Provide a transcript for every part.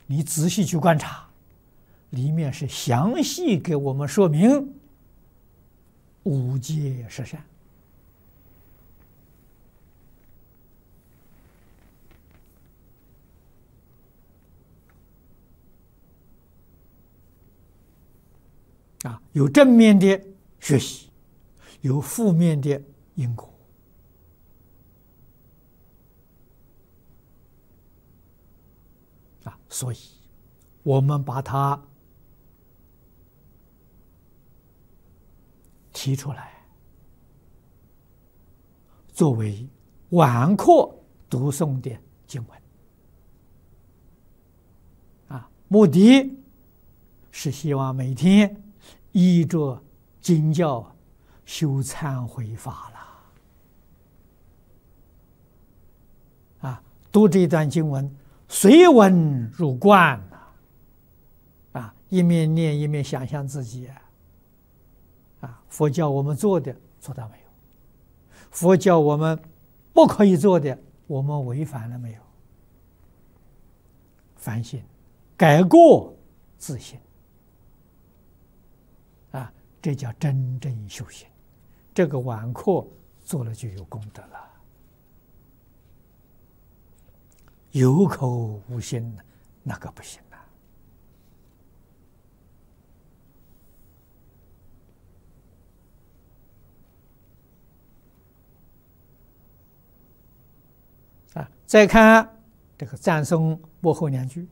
你仔细去观察，里面是详细给我们说明五戒十善。有正面的学习，有负面的因果。所以我们把它提出来，作为晚课读诵的经文。目的是希望每天依着经教修忏悔法了。读这段经文，随文入观一面念一面想象自己佛教我们做的做到没有？佛教我们不可以做的，我们违反了没有？反省，改过自新这叫真正修行。这个晚课做了就有功德了。有口无心，那个不行再看这个赞颂末后两句：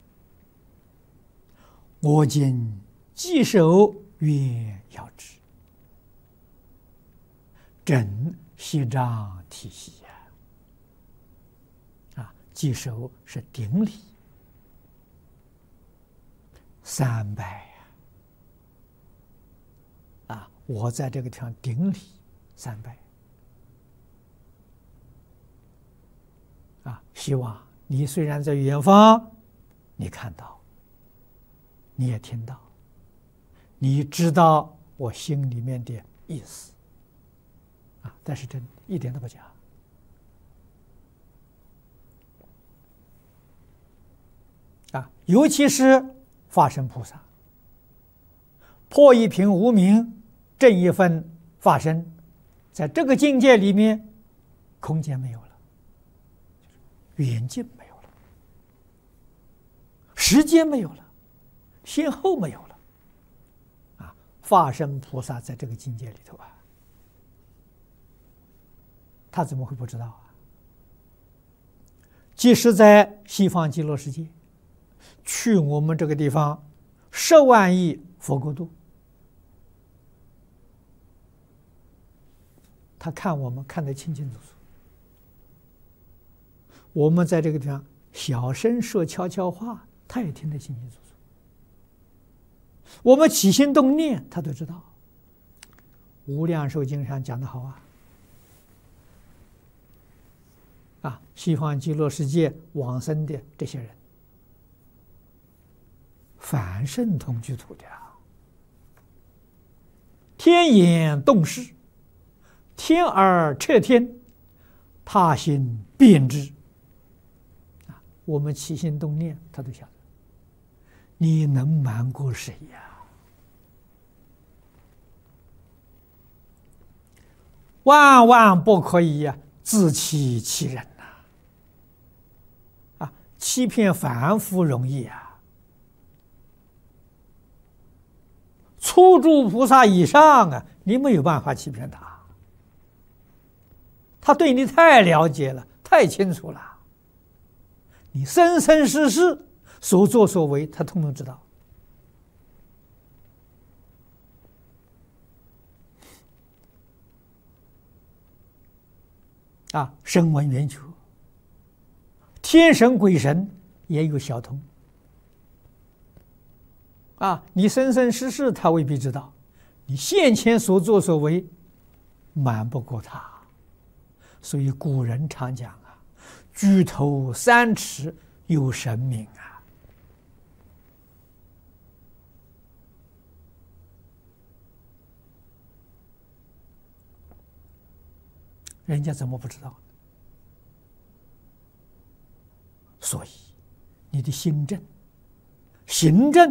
我今稽首愿要之，枕息张体系稽首是顶礼3拜我在这个地方顶礼3拜希望你虽然在远方，你看到，你也听到，你知道我心里面的意思但是真一点都不假尤其是法身菩萨，破一品无明，正一分法身，在这个境界里面，空间没有了，远近没有了，时间没有了，先后没有了法身菩萨在这个境界里头他怎么会不知道即使在西方极乐世界，去我们这个地方10万亿佛国度，他看我们看得清清楚楚。我们在这个地方小声说悄悄话，他也听得清清楚楚。我们起心动念，他都知道。无量寿经上讲得好西方极乐世界往生的这些人，凡圣同居土的天眼洞视，天耳彻天，他心辨知我们起心动念，他都晓得。你能瞒过谁万万不可以自欺欺人欺骗凡夫容易初住菩萨以上你没有办法欺骗他，他对你太了解了，太清楚了，你生生世世所作所为，他通通知道声闻缘觉，天神鬼神也有小通你生生世世他未必知道，你现前所作所为瞒不过他。所以古人常讲举头3尺有神明人家怎么不知道？所以你的心正， 行正